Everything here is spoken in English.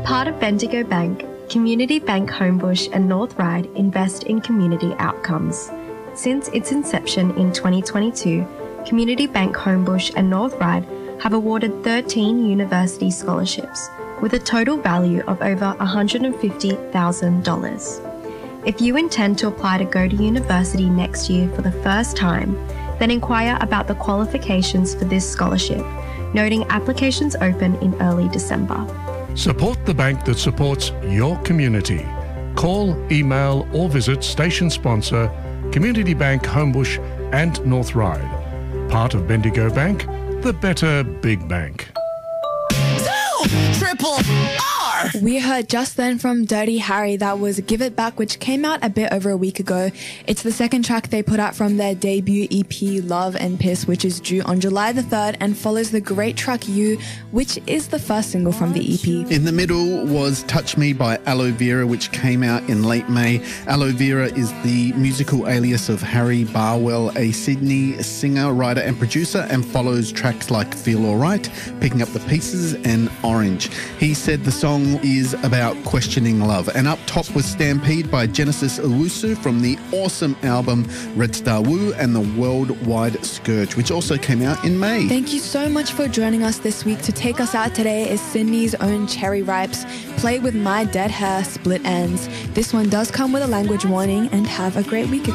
Part of Bendigo Bank, Community Bank Homebush and North Ryde invest in community outcomes. Since its inception in 2022, Community Bank Homebush and North Ryde have awarded 13 university scholarships with a total value of over $150,000. If you intend to apply to go to university next year for the first time, then inquire about the qualifications for this scholarship, noting applications open in early December. Support the bank that supports your community. Call, email or visit station sponsor Community Bank Homebush and North Ryde. Part of Bendigo Bank, the better big bank. Triple R! We heard just then from Dirty Harry, that was Give It Back, which came out a bit over a week ago. It's the second track they put out from their debut EP, Love and Piss, which is due on July the 3rd and follows the great track You, which is the first single from the EP. In the middle was Touch Me by Aloe Vera, which came out in late May. Aloe Vera is the musical alias of Harry Barwell, a Sydney singer, writer and producer, and follows tracks like Feel Alright, Picking Up the Pieces and Orange. He said the song is about questioning love. And up top was Stampede by Genesis Owusu from the awesome album Red Star Woo and the Worldwide Scourge, which also came out in May. Thank you so much for joining us this week. To take us out today is Sydney's own Cherry Ripes, Play With My Dead Hair, Split Ends. This one does come with a language warning, and have a great week.